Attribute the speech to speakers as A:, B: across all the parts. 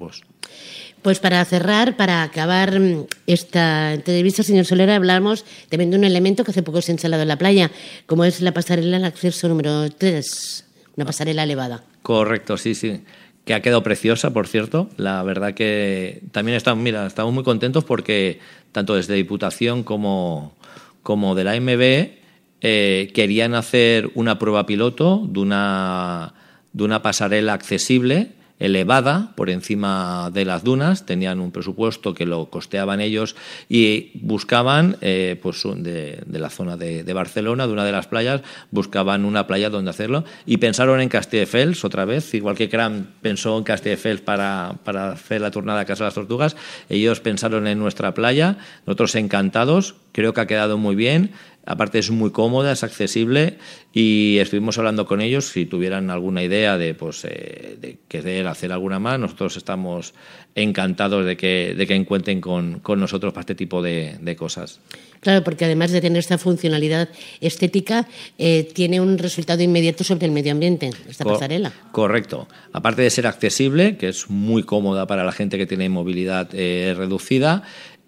A: cuerpos.
B: Pues para cerrar, para acabar esta entrevista, señor Soler, hablamos también de un elemento que hace poco se ha instalado en la playa, como es la pasarela al acceso número 3, una pasarela elevada.
A: Correcto, sí, que ha quedado preciosa, por cierto. La verdad que también estamos muy contentos porque tanto desde Diputación como de la AMB querían hacer una prueba piloto de una pasarela accesible, elevada, por encima de las dunas. Tenían un presupuesto que lo costeaban ellos y buscaban, de la zona de Barcelona, de una de las playas, buscaban una playa donde hacerlo y pensaron en Castelldefels otra vez, igual que Cram pensó en Castelldefels para hacer la turnada a Casa de las Tortugas. Ellos pensaron en nuestra playa, nosotros encantados, creo que ha quedado muy bien. Aparte es muy cómoda, es accesible y estuvimos hablando con ellos. Si tuvieran alguna idea de querer hacer alguna más, nosotros estamos encantados de que cuenten con nosotros para este tipo de cosas.
B: Claro, porque además de tener esta funcionalidad estética, tiene un resultado inmediato sobre el medio ambiente, esta pasarela. Correcto.
A: Aparte de ser accesible, que es muy cómoda para la gente que tiene movilidad reducida,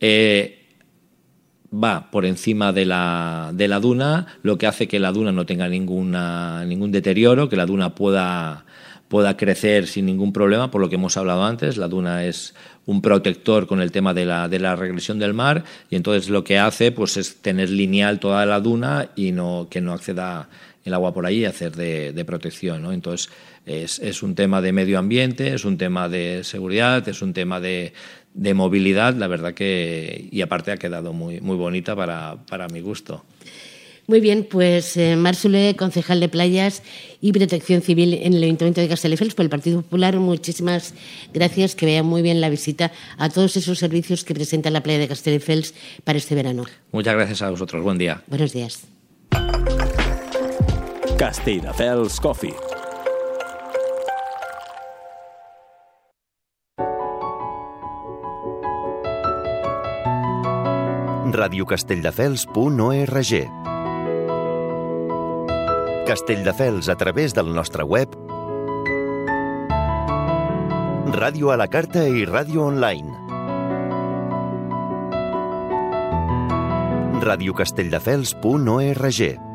A: va por encima de la duna, lo que hace que la duna no tenga ningún deterioro, que la duna pueda crecer sin ningún problema, por lo que hemos hablado antes. La duna es un protector con el tema de la regresión del mar y entonces lo que hace pues es tener lineal toda la duna y que no acceda el agua por ahí y hacer de protección, ¿no? Entonces es un tema de medio ambiente, es un tema de seguridad, es un tema de movilidad, la verdad que, y aparte ha quedado muy, muy bonita para mi gusto.
B: Muy bien, pues Marc Soler, concejal de Playas y Protección Civil en el Ayuntamiento de Castelldefels por el Partido Popular, muchísimas gracias, que vean muy bien la visita a todos esos servicios que presenta la playa de Castelldefels para este verano.
A: Muchas gracias a vosotros, buen día.
B: Buenos días.
C: Castelldefels Coffee.
D: radiocastelldefels.org. Castelldefels a través del nostre web, ràdio a la carta i ràdio online. radiocastelldefels.org.